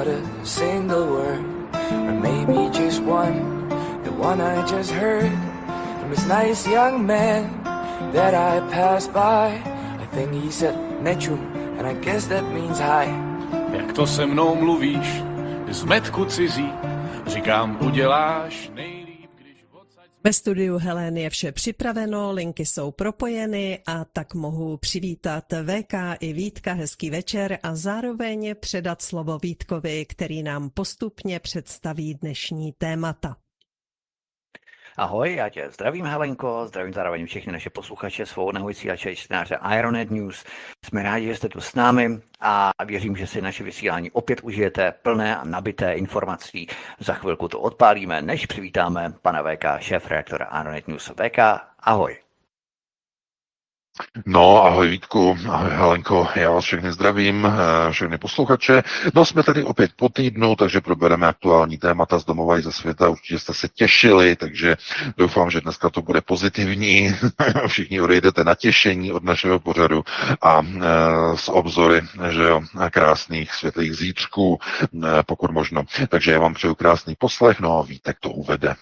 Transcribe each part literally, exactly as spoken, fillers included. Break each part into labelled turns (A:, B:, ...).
A: not a single word, or maybe just one, the one I just heard from this nice young man that I passed by. I think he said Nechu, and I guess that means hi.
B: Jak to se mnou mluvíš, z metku cizí, říkám, uděláš nejlíp, když odsaď...
C: Ve studiu Helén je vše připraveno, linky jsou propojeny a tak mohu přivítat V K i Vítka, hezký večer a zároveň předat slovo Vítkovi, který nám postupně představí dnešní témata.
D: Ahoj, já tě zdravím, Helenko, zdravím zároveň všechny naše posluchače, svobodného vysílače, čtenáře Ironet News. Jsme rádi, že jste tu s námi a věřím, že si naše vysílání opět užijete plné a nabité informací. Za chvilku to odpálíme, než přivítáme pana V K, šéfredaktora Ironet News. V K, ahoj.
E: No, ahoj Vítku, ahoj Helenko, já vás všechny zdravím, všechny posluchače. No, jsme tady opět po týdnu, takže probereme aktuální témata z domova i ze světa, určitě jste se těšili, takže doufám, že dneska to bude pozitivní, všichni odejdete natěšení od našeho pořadu a e, s obzory, že jo, krásných světlých zítřků, e, pokud možno. Takže já vám přeju krásný poslech, no a Vítek to uvede.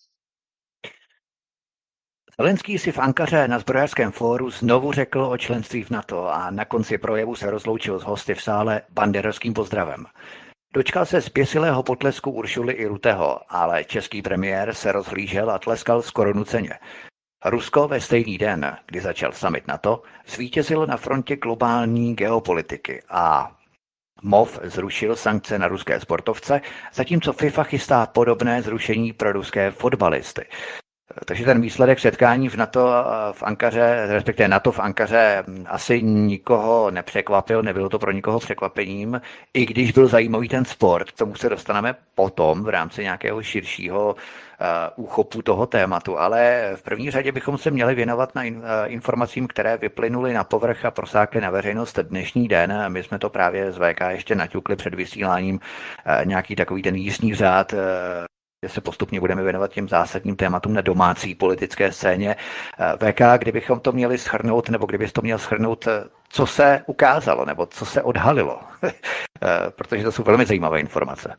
D: Zelenský si v Ankaře na zbrojařském fóru znovu řekl o členství v NATO a na konci projevu se rozloučil s hosty v sále banderovským pozdravem. Dočkal se zběsilého potlesku Uršuly i Ruteho, ale český premiér se rozhlížel a tleskal skoro nuceně. Rusko ve stejný den, kdy začal summit NATO, zvítězilo na frontě globální geopolitiky a M O V zrušil sankce na ruské sportovce, zatímco FIFA chystá podobné zrušení pro ruské fotbalisty. Takže ten výsledek setkání v NATO v Ankaře, respektive NATO v Ankaře, asi nikoho nepřekvapil, nebylo to pro nikoho překvapením, i když byl zajímavý ten sport, k tomu se dostaneme potom v rámci nějakého širšího uh, úchopu toho tématu, ale v první řadě bychom se měli věnovat na in, uh, informacím, které vyplynuly na povrch a prosákly na veřejnost dnešní den. My jsme to právě z V K ještě naťukli před vysíláním, uh, nějaký takový ten jízdní řád, uh, že se postupně budeme věnovat těm zásadním tématům na domácí politické scéně. V K, kdybychom to měli shrnout, nebo kdybys to měl shrnout, co se ukázalo, nebo co se odhalilo, protože to jsou velmi zajímavé informace.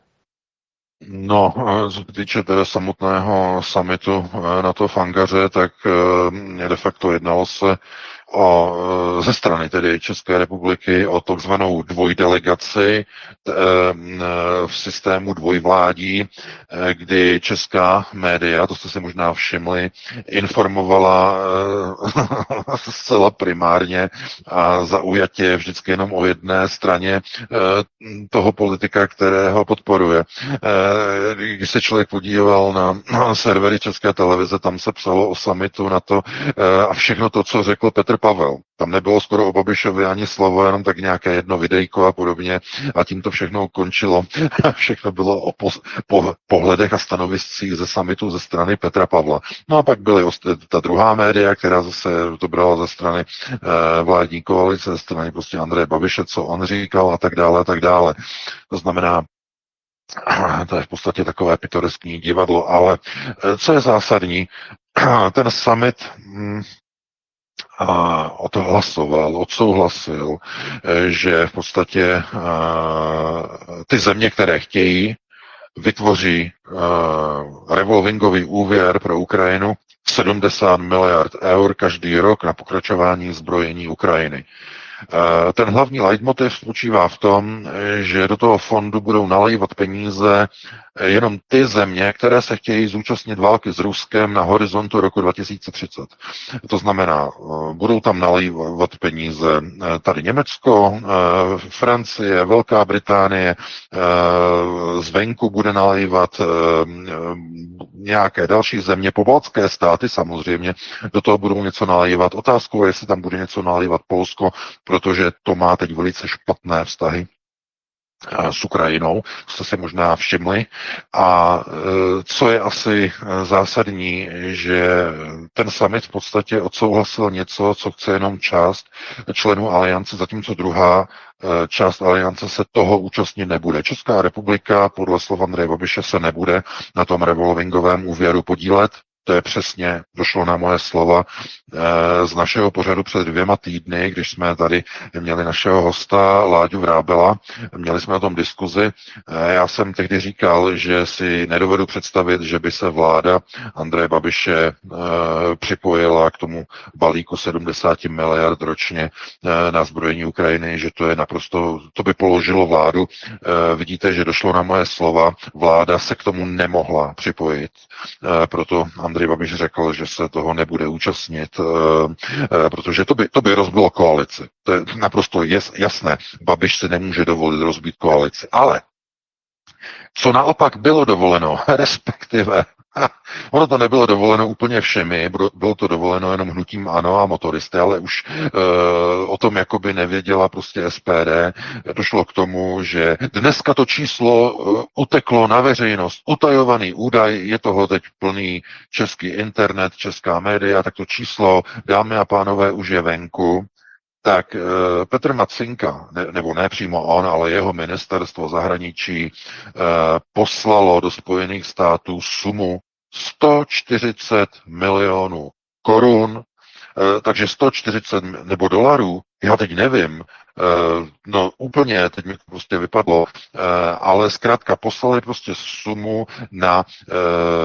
E: No, co se týče teda samotného summitu na to v Ankaře, tak de facto jednalo se o, ze strany tedy České republiky o takzvanou dvojdelegaci v systému dvojvládí, kdy česká média, to jste si možná všimli, informovala zcela primárně a zaujatě vždycky jenom o jedné straně toho politika, kterého podporuje. Když se člověk podíval na servery České televize, tam se psalo o summitu na to a všechno to, co řekl Petr Pavel. Tam nebylo skoro o Babišovi ani slovo, jenom tak nějaké jedno videjko a podobně a tím to všechno končilo. Všechno bylo o po, po, pohledech a stanoviscích ze summitu ze strany Petra Pavla. No a pak byly ta druhá média, která zase to brala ze strany eh, vládní koalice, ze strany prostě Andreje Babiše, co on říkal a tak dále a tak dále. To znamená, to je v podstatě takové pitoreskní divadlo, ale co je zásadní, ten summit hm, a odhlasoval, odsouhlasil, že v podstatě ty země, které chtějí, vytvoří revolvingový úvěr pro Ukrajinu sedmdesát miliard eur každý rok na pokračování zbrojení Ukrajiny. Ten hlavní leitmotiv spočívá v tom, že do toho fondu budou nalévat peníze jenom ty země, které se chtějí zúčastnit války s Ruskem na horizontu roku dva tisíce třicet. To znamená, budou tam nalévat peníze tady Německo, Francie, Velká Británie, zvenku bude nalévat nějaké další země, pobaltské státy samozřejmě, do toho budou něco nalévat. Otázkou je, jestli tam bude něco nalévat Polsko, protože to má teď velice špatné vztahy s Ukrajinou, jste si možná všimli. A co je asi zásadní, že ten summit v podstatě odsouhlasil něco, co chce jenom část členů aliance, zatímco druhá část aliance se toho účastnit nebude. Česká republika podle slov Andreje Babiše se nebude na tom revolvingovém úvěru podílet, To je přesně, došlo na moje slova z našeho pořadu před dvěma týdny, když jsme tady měli našeho hosta Láďu Vrábela, měli jsme o tom diskuzi. Já jsem tehdy říkal, že si nedovedu představit, že by se vláda Andreje Babiše připojila k tomu balíku sedmdesát miliard ročně na zbrojení Ukrajiny, že to je naprosto, to by položilo vládu. Vidíte, že došlo na moje slova, vláda se k tomu nemohla připojit, proto Andrej Babiš řekl, že se toho nebude účastnit, protože to by, to by rozbilo koalici. To je naprosto jasné. Babiš si nemůže dovolit rozbít koalici. Ale co naopak bylo dovoleno, respektive ono to nebylo dovoleno úplně všemi, bylo to dovoleno jenom hnutím ANO a motoristy, ale už e, o tom jakoby nevěděla prostě S P D. Došlo k tomu, že dneska to číslo e, uteklo na veřejnost. Utajovaný údaj, je toho teď plný český internet, česká média, tak to číslo, dámy a pánové, už je venku. Tak Petr Macinka, ne, nebo ne přímo on, ale jeho ministerstvo zahraničí eh, poslalo do Spojených států sumu sto čtyřicet milionů korun, eh, takže sto čtyřicet nebo dolarů, já teď nevím, eh, no úplně, teď mi to prostě vypadlo, eh, ale zkrátka poslali prostě sumu na eh,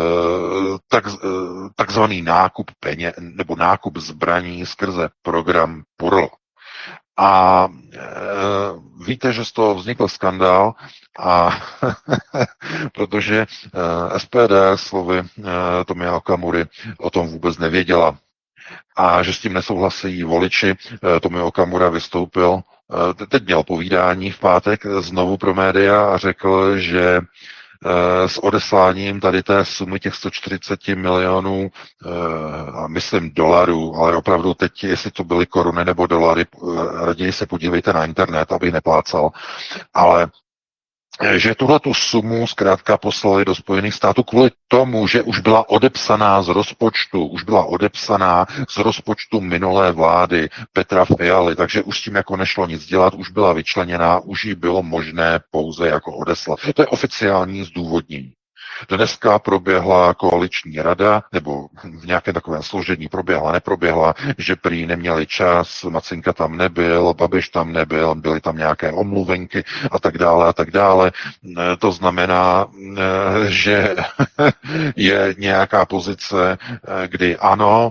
E: tak, eh, takzvaný nákup peněz, nebo nákup zbraní skrze program P U R L. A e, víte, že z toho vznikl skandál, a protože e, S P D slovy e, Tomia Okamury o tom vůbec nevěděla a že s tím nesouhlasí voliči. E, Tomio Okamura vystoupil, e, teď měl povídání v pátek znovu pro média a řekl, že s odesláním tady té sumy těch sto čtyřicet milionů, a myslím dolarů, ale opravdu teď, jestli to byly koruny nebo dolary, raději se podívejte na internet, aby neplácal, ale že tuhle tu sumu zkrátka poslali do Spojených států kvůli tomu, že už byla odepsaná z rozpočtu, už byla odepsaná z rozpočtu minulé vlády Petra Fialy, takže už s tím jako nešlo nic dělat, už byla vyčleněná, už ji bylo možné pouze jako odeslat. To je oficiální zdůvodnění. Dneska proběhla koaliční rada, nebo v nějakém takovém složení proběhla, neproběhla, že prý neměli čas, Macinka tam nebyl, Babiš tam nebyl, byly tam nějaké omluvenky a tak dále a tak dále. To znamená, že je nějaká pozice, kdy ano,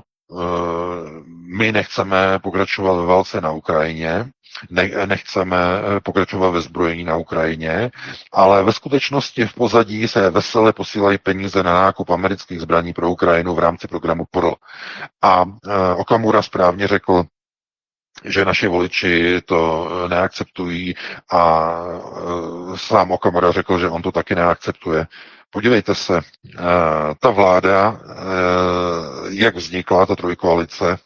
E: my nechceme pokračovat ve válce na Ukrajině, nechceme pokračovat ve zbrojení na Ukrajině, ale ve skutečnosti v pozadí se vesele posílají peníze na nákup amerických zbraní pro Ukrajinu v rámci programu P U R L. A Okamura správně řekl, že naši voliči to neakceptují a sám Okamura řekl, že on to taky neakceptuje. Podívejte se, ta vláda, jak vznikla ta trojkoalice,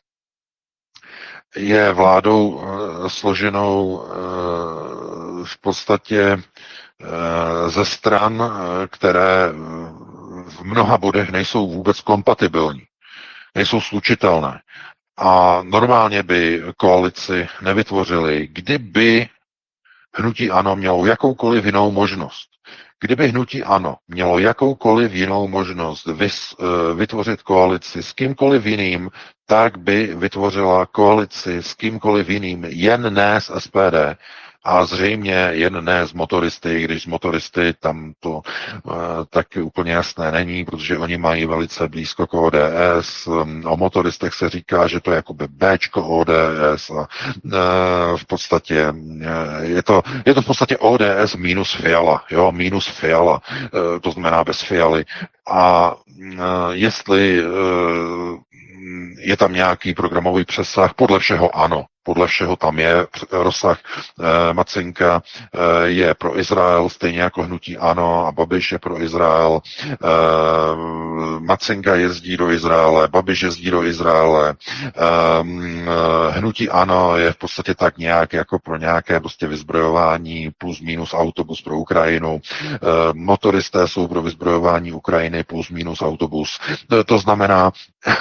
E: je vládou složenou v podstatě ze stran, které v mnoha bodech nejsou vůbec kompatibilní, nejsou slučitelné. A normálně by koalici nevytvořili, kdyby hnutí ANO mělo jakoukoliv jinou možnost. Kdyby hnutí ANO mělo jakoukoliv jinou možnost vys, vytvořit koalici s kýmkoliv jiným, tak by vytvořila koalici s kýmkoliv jiným, jen ne s S P D. A zřejmě jen ne z motoristy, když z motoristy tam to uh, taky úplně jasné není, protože oni mají velice blízko k O D S. Um, o motoristech se říká, že to je jakoby Bčko O D S a uh, v podstatě uh, je, to, je to v podstatě O D S minus Fiala, jo, minus Fiala, uh, to znamená bez Fialy. A uh, jestli uh, je tam nějaký programový přesah, podle všeho ano. Podle všeho tam je rozsah. E, Macinka e, je pro Izrael, stejně jako hnutí ANO a Babiš je pro Izrael. E, Macinka jezdí do Izraele, Babiš jezdí do Izraele. E, hnutí ANO je v podstatě tak nějak jako pro nějaké prostě vyzbrojování plus minus autobus pro Ukrajinu. E, motoristé jsou pro vyzbrojování Ukrajiny plus minus autobus. E, to znamená,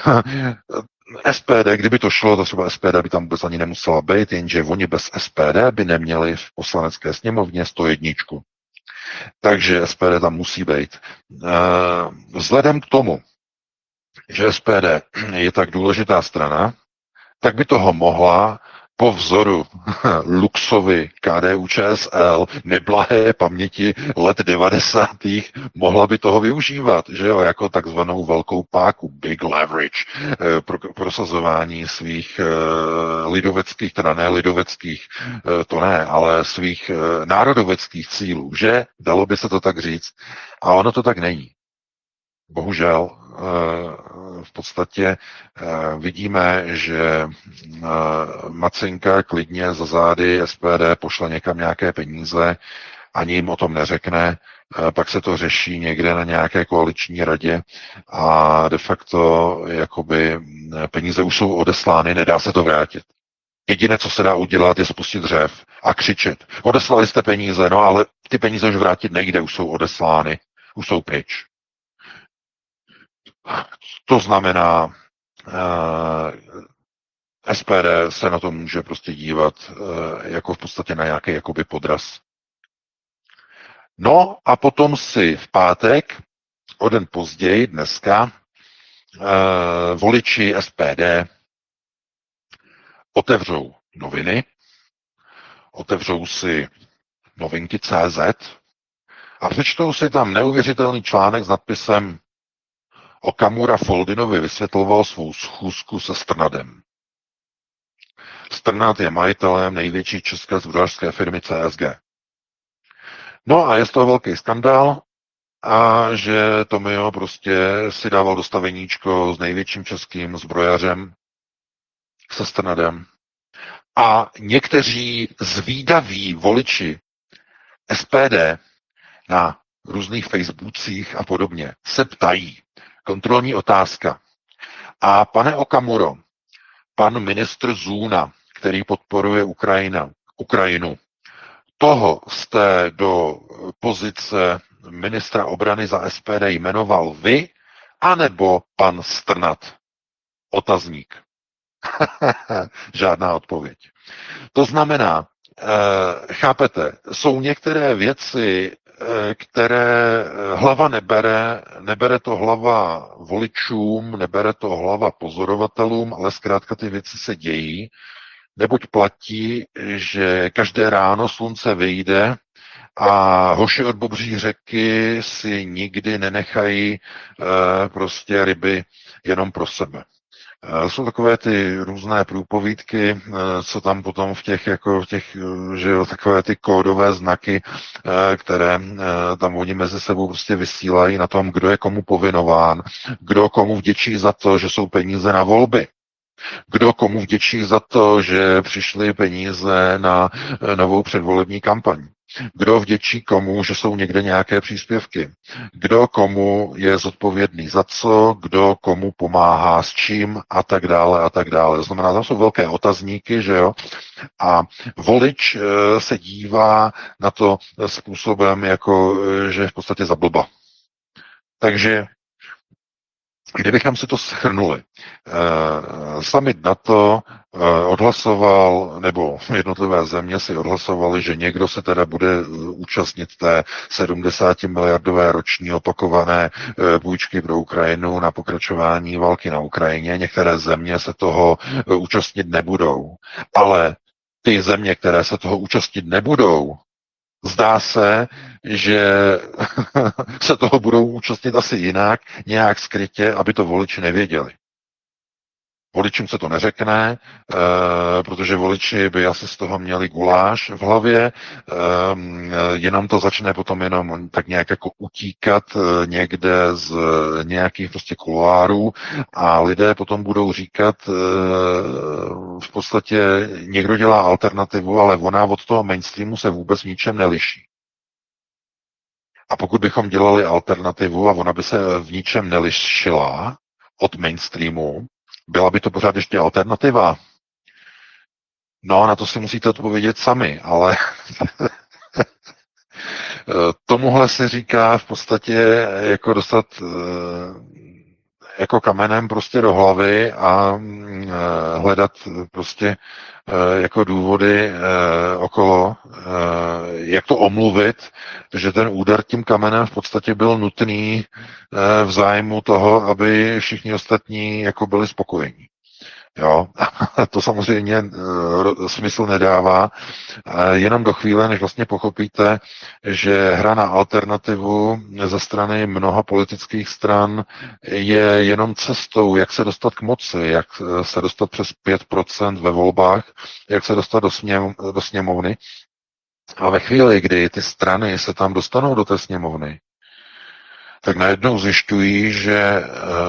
E: S P D, kdyby to šlo, to třeba S P D by tam vůbec ani nemusela být, jenže oni bez S P D by neměli v poslanecké sněmovně sto jedna. Takže S P D tam musí být. Vzhledem k tomu, že S P D je tak důležitá strana, tak by toho mohla po vzoru Luxovy K D U Č S L neblahé paměti let devadesátých mohla by toho využívat, že jo, jako takzvanou velkou páku, big leverage, pro prosazování svých lidoveckých, teda ne lidoveckých, to ne, ale svých národoveckých cílů, že? Dalo by se to tak říct. A ono to tak není. Bohužel v podstatě vidíme, že Macinka klidně za zády S P D pošle někam nějaké peníze, ani jim o tom neřekne, pak se to řeší někde na nějaké koaliční radě a de facto jakoby peníze už jsou odeslány, nedá se to vrátit. Jediné, co se dá udělat, je spustit dřev a křičet. Odeslali jste peníze, no ale ty peníze už vrátit nejde, už jsou odeslány, už jsou pryč. To znamená, uh, S P D se na to může prostě dívat uh, jako v podstatě na nějaký jakoby podraz. No a potom si v pátek, o den později, dneska, uh, voliči S P D otevřou noviny, otevřou si novinky tečka cé zet a přečtou si tam neuvěřitelný článek s nadpisem Okamura Foldinovi vysvětloval svou schůzku se Strnadem. Strnad je majitelem největší české zbrojařské firmy C S G. No a je z toho velký skandál, a že Tomio prostě si dával dostaveníčko s největším českým zbrojařem se Strnadem. A někteří zvídaví voliči S P D na různých Facebookcích a podobně se ptají, kontrolní otázka. A pane Okamuro, pan ministr Zůna, který podporuje Ukrajina, Ukrajinu, toho jste do pozice ministra obrany za S P D jmenoval vy, anebo pan Strnad? Otazník. Žádná odpověď. To znamená, eh, chápete, jsou některé věci, které hlava nebere, nebere to hlava voličům, nebere to hlava pozorovatelům, ale zkrátka ty věci se dějí, neboť platí, že každé ráno slunce vyjde a hoši od Bobří řeky si nikdy nenechají e, prostě ryby jenom pro sebe. Jsou takové ty různé průpovídky, co tam potom v těch, jako v těch, že jo, takové ty kódové znaky, které tam oni mezi sebou prostě vysílají na tom, kdo je komu povinován, kdo komu vděčí za to, že jsou peníze na volby, kdo komu vděčí za to, že přišly peníze na novou předvolební kampaň. Kdo vděčí komu, že jsou někde nějaké příspěvky. Kdo komu je zodpovědný za co, kdo komu pomáhá s čím a tak dále a tak dále. To znamená, tam jsou velké otazníky, že jo. A volič se dívá na to způsobem, jako že je v podstatě za blba. Takže kdybychom si to shrnuli, eh, summit NATO eh, odhlasoval, nebo jednotlivé země si odhlasovali, že někdo se teda bude účastnit té sedmdesát miliardové roční opakované eh, půjčky pro Ukrajinu na pokračování války na Ukrajině. Některé země se toho eh, účastnit nebudou. Ale ty země, které se toho účastnit nebudou, zdá se, že se toho budou účastnit asi jinak, nějak skrytě, aby to voliči nevěděli. Voličům se to neřekne, eh, protože voliči by asi z toho měli guláš v hlavě, eh, jenom to začne potom jenom tak nějak jako utíkat eh, někde z nějakých prostě kuloárů a lidé potom budou říkat, eh, v podstatě někdo dělá alternativu, ale ona od toho mainstreamu se vůbec ničem neliší. A pokud bychom dělali alternativu a ona by se v ničem nelišila od mainstreamu, byla by to pořád ještě alternativa? No, na to si musíte odpovědět sami, ale tomuhle se říká v podstatě jako dostat jako kamenem prostě do hlavy a mm, hledat prostě jako důvody okolo, jak to omluvit, že ten úder tím kamenem v podstatě byl nutný v zájmu toho, aby všichni ostatní jako byli spokojení. Jo, to samozřejmě smysl nedává, jenom do chvíle, než vlastně pochopíte, že hra na alternativu ze strany mnoha politických stran je jenom cestou, jak se dostat k moci, jak se dostat přes pět procent ve volbách, jak se dostat do, sněm, do sněmovny. A ve chvíli, kdy ty strany se tam dostanou do té sněmovny, tak najednou zjišťují, že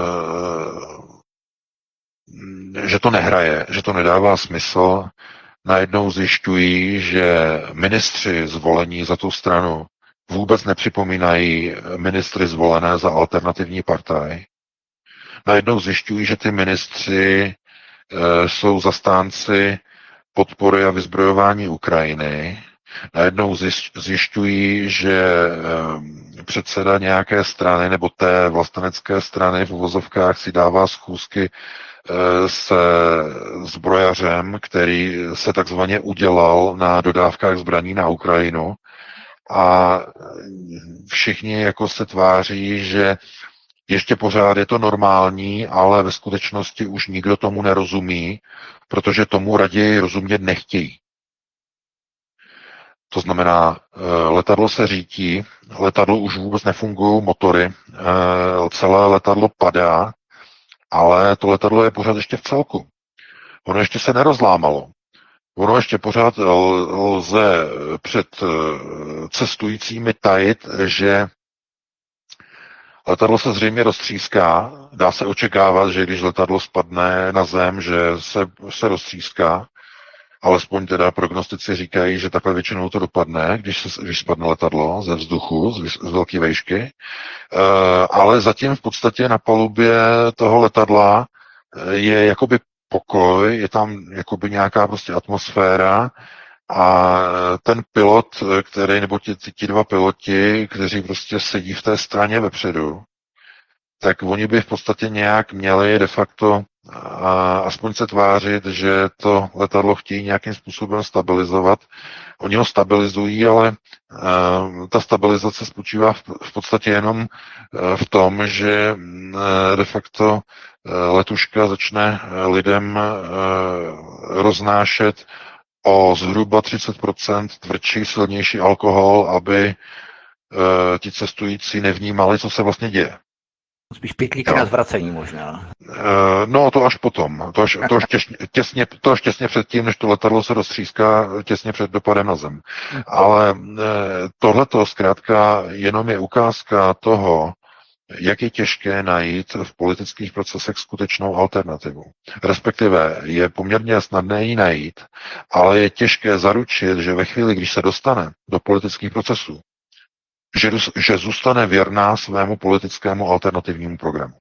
E: že to nehraje, že to nedává smysl. Najednou zjišťují, že ministři zvolení za tu stranu vůbec nepřipomínají ministry zvolené za alternativní partaj. Najednou zjišťují, že ty ministři e, jsou zastánci podpory a vyzbrojování Ukrajiny. Najednou zjišťují, že e, předseda nějaké strany nebo té vlastenecké strany v uvozovkách si dává schůzky se zbrojařem, který se takzvaně udělal na dodávkách zbraní na Ukrajinu a všichni jako se tváří, že ještě pořád je to normální, ale ve skutečnosti už nikdo tomu nerozumí, protože tomu raději rozumět nechtějí. To znamená, letadlo se řítí, letadlo už vůbec nefungují motory, celé letadlo padá, ale to letadlo je pořád ještě v celku. Ono ještě se nerozlámalo. Ono ještě pořád lze před cestujícími tajit, že letadlo se zřejmě roztříská. Dá se očekávat, že když letadlo spadne na zem, že se, se roztříská. Alespoň teda prognostici říkají, že takhle většinou to dopadne, když, se, když spadne letadlo ze vzduchu, z, z velké vejšky. E, ale zatím v podstatě na palubě toho letadla je jakoby pokoj, je tam jakoby nějaká prostě atmosféra a ten pilot, který, nebo ti, ti dva piloti, kteří prostě sedí v té straně vepředu, tak oni by v podstatě nějak měli de facto a aspoň se tvářit, že to letadlo chtějí nějakým způsobem stabilizovat. Oni ho stabilizují, ale uh, ta stabilizace spočívá v, v podstatě jenom uh, v tom, že uh, de facto uh, letuška začne uh, lidem uh, roznášet o zhruba třicet procent tvrdší, silnější alkohol, aby uh, ti cestující nevnímali, co se vlastně děje.
D: Spíš pytlíky na zvracení možná.
E: No, to až potom. To až, to až, těsně, těsně, to až těsně před tím, než to letadlo se roztříská, těsně před dopadem na zem. Ale tohleto zkrátka jenom je ukázka toho, jak je těžké najít v politických procesech skutečnou alternativu. Respektive je poměrně snadné ji najít, ale je těžké zaručit, že ve chvíli, když se dostane do politických procesů, Že, že zůstane věrná svému politickému alternativnímu programu.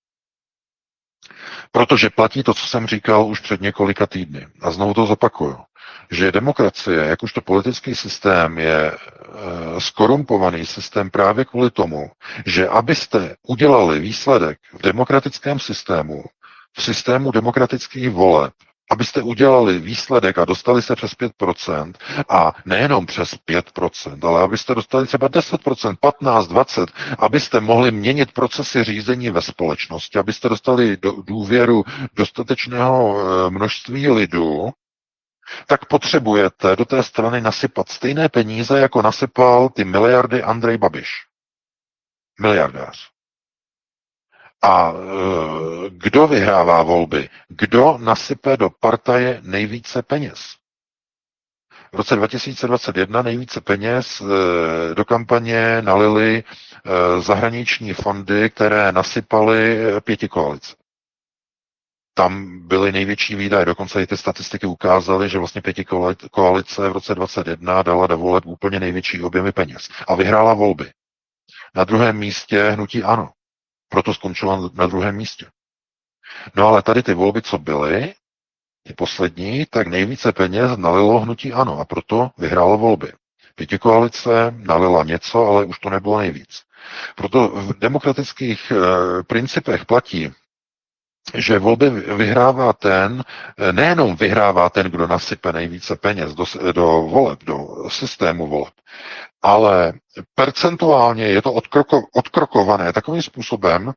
E: Protože platí to, co jsem říkal už před několika týdny. A znovu to zopakuju. Že demokracie, jakožto politický systém, je e, skorumpovaný systém právě kvůli tomu, že abyste udělali výsledek v demokratickém systému, v systému demokratických voleb, abyste udělali výsledek a dostali se přes pět procent a nejenom přes pět procent, ale abyste dostali třeba deset procent, patnáct, dvacet, abyste mohli měnit procesy řízení ve společnosti, abyste dostali do, důvěru dostatečného množství lidu, tak potřebujete do té strany nasypat stejné peníze, jako nasypal ty miliardy Andrej Babiš. Miliardář. A e, kdo vyhrává volby? Kdo nasype do partaje nejvíce peněz? V roce dva tisíce dvacet jedna nejvíce peněz e, do kampaně nalily e, zahraniční fondy, které nasypaly pětikoalice. Tam byly největší výdaje, dokonce i ty statistiky ukázaly, že vlastně pětikoalice v roce dvacet jedna dala do voleb úplně největší objemy peněz a vyhrála volby. Na druhém místě hnutí ANO. Proto skončila na druhém místě. No ale tady ty volby, co byly, ty poslední, tak nejvíce peněz nalilo hnutí ANO a proto vyhrálo volby. Pětikoalice nalila něco, ale už to nebylo nejvíc. Proto v demokratických principech platí, že volby vyhrává ten, nejenom vyhrává ten, kdo nasype nejvíce peněz do, do voleb, do systému voleb, ale percentuálně je to odkroko, odkrokované takovým způsobem,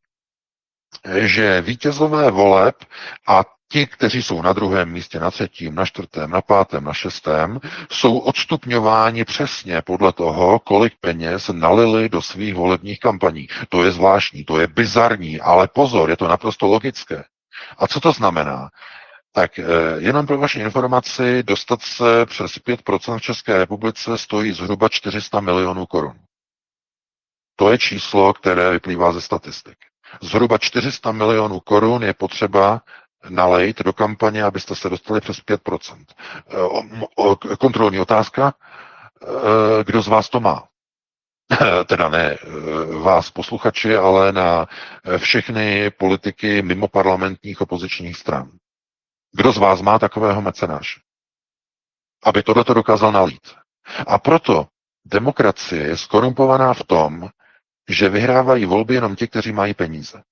E: že vítězové voleb a ti, kteří jsou na druhém místě, na třetím, na čtvrtém, na pátém, na šestém, jsou odstupňováni přesně podle toho, kolik peněz nalili do svých volebních kampaní. To je zvláštní, to je bizarní, ale pozor, je to naprosto logické. A co to znamená? Tak jenom pro vaši informaci, dostat se přes pět procent v České republice stojí zhruba čtyři sta milionů korun. To je číslo, které vyplývá ze statistik. Zhruba čtyři sta milionů korun je potřeba nalejt do kampaně, abyste se dostali přes pět procent. Kontrolní otázka, kdo z vás to má? Teda ne vás posluchači, ale na všechny politiky mimo parlamentních opozičních stran. Kdo z vás má takového mecenáše? Aby tohleto dokázal nalít. A proto demokracie je skorumpovaná v tom, že vyhrávají volby jenom ti, kteří mají peníze.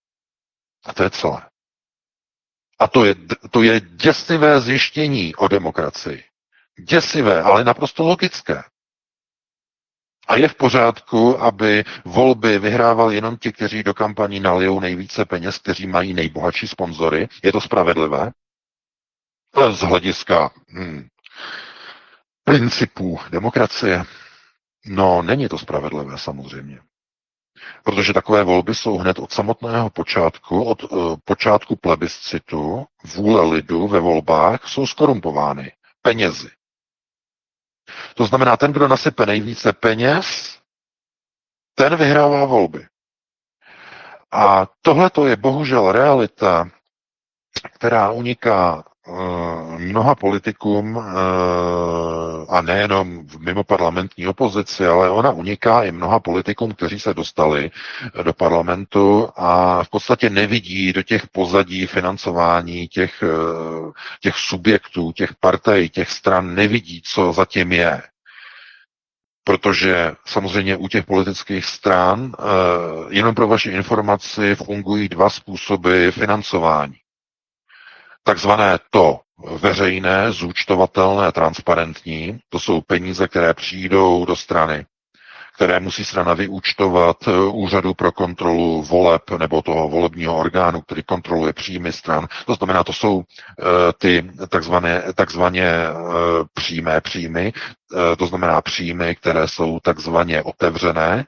E: A to je celé. A to je, to je děsivé zjištění o demokracii. Děsivé, ale naprosto logické. A je v pořádku, aby volby vyhrávali jenom ti, kteří do kampaní nalijou nejvíce peněz, kteří mají nejbohatší sponzory. Je to spravedlivé? Z hlediska hmm, principů demokracie. No, není to spravedlivé samozřejmě. Protože takové volby jsou hned od samotného počátku, od uh, počátku plebiscitu, vůle lidu ve volbách, jsou skorumpovány penězi. To znamená, ten, kdo nasype nejvíce peněz, ten vyhrává volby. A tohle to je bohužel realita, která uniká uh, mnoha politikům uh, a nejenom v mimoparlamentní opozici, ale ona uniká i mnoha politikům, kteří se dostali do parlamentu a v podstatě nevidí do těch pozadí financování těch, uh, těch subjektů, těch partají, těch stran, nevidí, co zatím je. Protože samozřejmě u těch politických stran, uh, jenom pro vaši informaci, fungují dva způsoby financování. Takzvané to veřejné, zúčtovatelné, transparentní, to jsou peníze, které přijdou do strany, které musí strana vyúčtovat úřadu pro kontrolu voleb nebo toho volebního orgánu, který kontroluje příjmy stran. To znamená, to jsou uh, ty takzvané, takzvaně uh, přímé příjmy, uh, to znamená příjmy, které jsou takzvaně otevřené.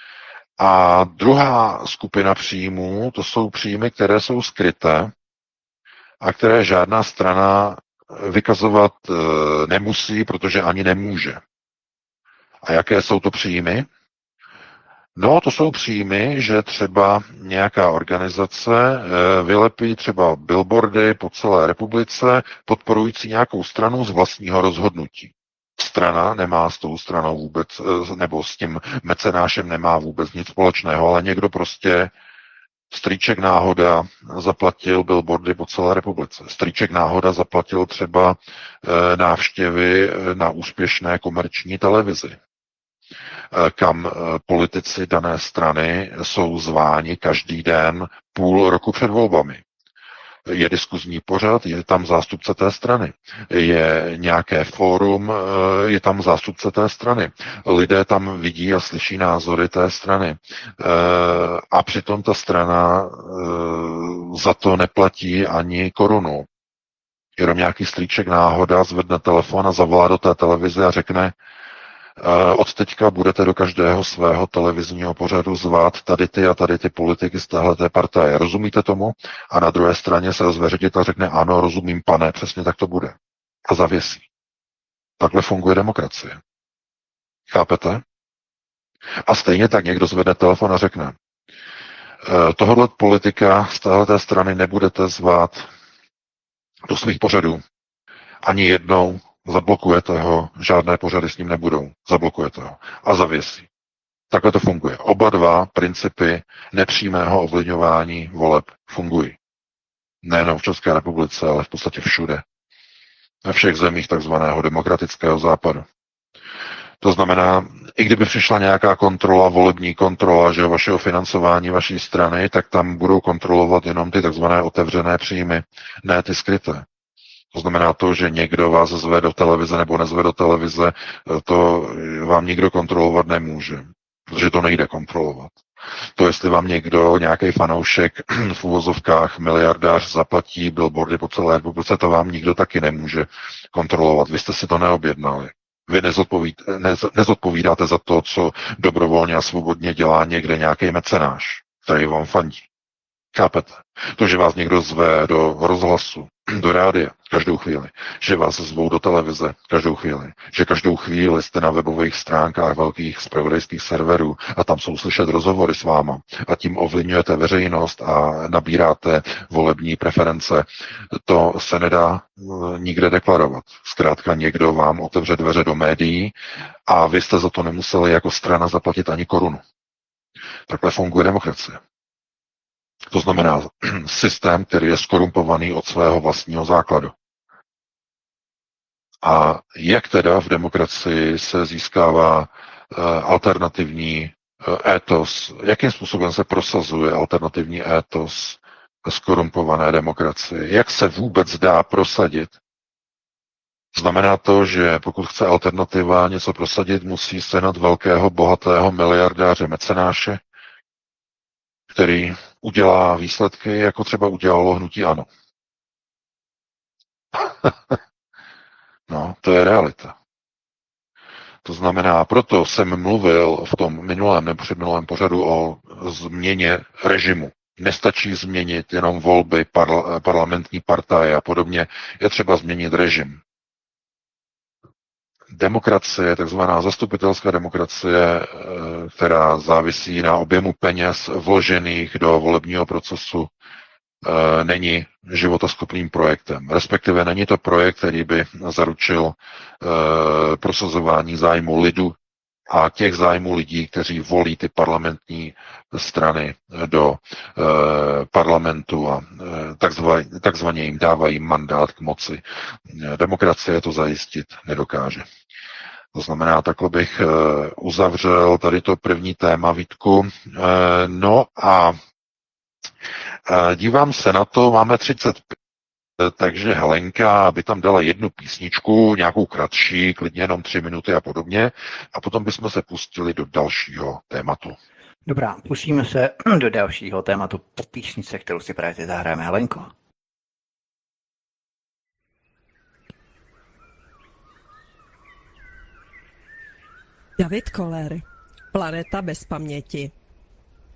E: A druhá skupina příjmů, to jsou příjmy, které jsou skryté, a které žádná strana vykazovat e, nemusí, protože ani nemůže. A jaké jsou to příjmy? No, to jsou příjmy, že třeba nějaká organizace e, vylepí třeba billboardy po celé republice podporující nějakou stranu z vlastního rozhodnutí. Strana nemá s tou stranou vůbec, e, nebo s tím mecenášem nemá vůbec nic společného, ale někdo prostě strýček náhoda zaplatil billboardy po celé republice. Strýček náhoda zaplatil třeba e, návštěvy na úspěšné komerční televizi, e, kam e, politici dané strany jsou zváni každý den půl roku před volbami. Je diskuzní pořad, je tam zástupce té strany. Je nějaké fórum, je tam zástupce té strany. Lidé tam vidí a slyší názory té strany. A přitom ta strana za to neplatí ani korunu. Jenom nějaký strýček náhoda zvedne telefon a zavolá do té televize a řekne: od teďka budete do každého svého televizního pořadu zvát tady ty a tady ty politiky z téhleté partaje. Rozumíte tomu? A na druhé straně se ozve ředitel a řekne: ano, rozumím, pane, přesně tak to bude. A zavěsí. Takhle funguje demokracie. Chápete? A stejně tak někdo zvedne telefon a řekne: tohohle politika z téhleté strany nebudete zvát do svých pořadů ani jednou, zablokujete ho, žádné pořady s ním nebudou, zablokujete ho a zavěsí. Takhle to funguje. Oba dva principy nepřímého ovlivňování voleb fungují. Nejenom v České republice, ale v podstatě všude. Ve všech zemích takzvaného demokratického západu. To znamená, i kdyby přišla nějaká kontrola, volební kontrola, že vašeho financování vaší strany, tak tam budou kontrolovat jenom ty takzvané otevřené příjmy, ne ty skryté. To znamená to, že někdo vás zve do televize nebo nezve do televize, to vám nikdo kontrolovat nemůže, protože to nejde kontrolovat. To, jestli vám někdo, nějaký fanoušek v uvozovkách miliardář zaplatí billboardy po celé republice, to vám nikdo taky nemůže kontrolovat. Vy jste si to neobjednali. Vy nezodpovíd, nez, nezodpovídáte za to, co dobrovolně a svobodně dělá někde nějaký mecenáš, který vám fandí. Chápete? To, že vás někdo zve do rozhlasu, do rádia každou chvíli, že vás zvou do televize každou chvíli, že každou chvíli jste na webových stránkách velkých zpravodajských serverů a tam jsou slyšet rozhovory s váma a tím ovlivňujete veřejnost a nabíráte volební preference, to se nedá nikde deklarovat. Zkrátka někdo vám otevře dveře do médií a vy jste za to nemuseli jako strana zaplatit ani korunu. Takhle funguje demokracie. To znamená systém, který je skorumpovaný od svého vlastního základu. A jak teda v demokracii se získává uh, alternativní uh, étos, jakým způsobem se prosazuje alternativní étos skorumpované demokracie, jak se vůbec dá prosadit? Znamená to, že pokud chce alternativa něco prosadit, musí sehnat velkého, bohatého miliardáře mecenáše, který udělá výsledky, jako třeba udělalo hnutí ANO. No, to je realita. To znamená, proto jsem mluvil v tom minulém nebo předminulém pořadu o změně režimu. Nestačí změnit jenom volby, parla- parlamentní partaje a podobně. Je třeba změnit režim. Demokracie, takzvaná zastupitelská demokracie, která závisí na objemu peněz vložených do volebního procesu, není životaschopným projektem. Respektive není to projekt, který by zaručil prosazování zájmu lidu a těch zájmů lidí, kteří volí ty parlamentní strany do parlamentu a takzvaně, takzvaně jim dávají mandát k moci. Demokracie to zajistit nedokáže. To znamená, takhle bych uzavřel tady to první téma, Vítku. No a dívám se na to, máme třicet pět, takže Helenka by tam dala jednu písničku, nějakou kratší, klidně jenom tři minuty a podobně, a potom bychom se pustili do dalšího tématu.
D: Dobrá, pustíme se do dalšího tématu po písnice, kterou si právě zahráme. Helenko.
C: David Koller, Planeta bez paměti.